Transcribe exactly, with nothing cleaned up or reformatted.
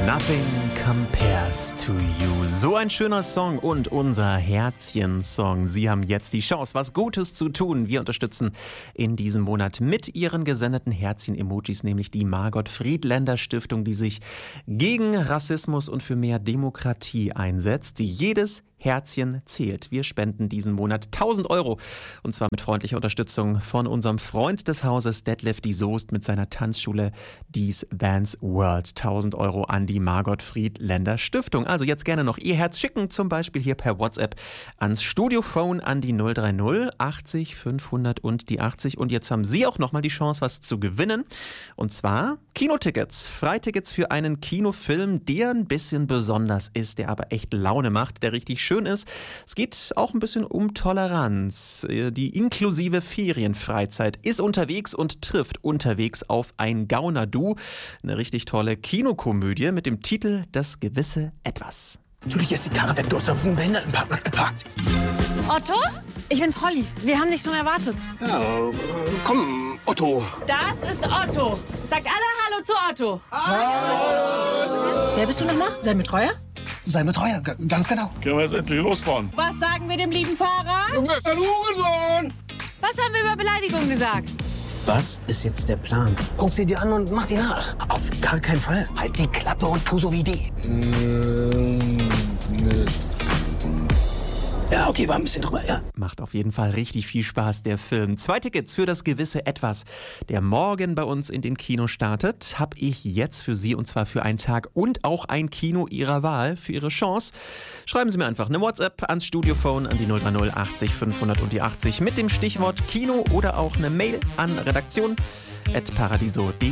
Nothing compares to you. So ein schöner Song und unser Herzchen-Song. Sie haben jetzt die Chance, was Gutes zu tun. Wir unterstützen in diesem Monat mit Ihren gesendeten Herzchen-Emojis, nämlich die Margot-Friedländer-Stiftung, die sich gegen Rassismus und für mehr Demokratie einsetzt, die jedes Herzchen zählt. Wir spenden diesen Monat tausend Euro und zwar mit freundlicher Unterstützung von unserem Freund des Hauses Detlef die Soest mit seiner Tanzschule Dies Vans World. tausend Euro an die Margot-Friedländer Stiftung. Also jetzt gerne noch Ihr Herz schicken, zum Beispiel hier per WhatsApp ans Studiophone an die null drei null achtzig fünfhundert und die achtzig. Und jetzt haben Sie auch nochmal die Chance, was zu gewinnen. Und zwar Kinotickets, Freitickets für einen Kinofilm, der ein bisschen besonders ist, der aber echt Laune macht, der richtig schön ist. Es geht auch ein bisschen um Toleranz. Die inklusive Ferienfreizeit ist unterwegs und trifft unterwegs auf ein Gauner-Du. Eine richtig tolle Kinokomödie mit dem Titel Das gewisse Etwas. Natürlich ist die Karre weg, du hast auf dem Behindertenparkplatz geparkt. Otto? Ich bin Polly. Wir haben dich schon erwartet. Ja, äh, komm, Otto. Das ist Otto. Sagt alle Hallo zu Otto. Hallo. Wer bist du nochmal? Sein Betreuer? Sein Betreuer, g- ganz genau. Können wir jetzt endlich losfahren? Was sagen wir dem lieben Fahrer? Junge, ist ein Hurensohn! Was haben wir über Beleidigung gesagt? Was ist jetzt der Plan? Guck sie dir an und mach die nach. Auf gar keinen Fall. Halt die Klappe und tu so wie die. Ja, okay, war ein bisschen drüber, ja. Macht auf jeden Fall richtig viel Spaß, der Film. Zwei Tickets für das gewisse Etwas, der morgen bei uns in den Kinos startet, habe ich jetzt für Sie und zwar für einen Tag und auch ein Kino Ihrer Wahl für Ihre Chance. Schreiben Sie mir einfach eine WhatsApp ans Studiophone an die null drei null achtzig fünfhundert und die achtzig mit dem Stichwort Kino oder auch eine Mail an redaktion at paradiso punkt de.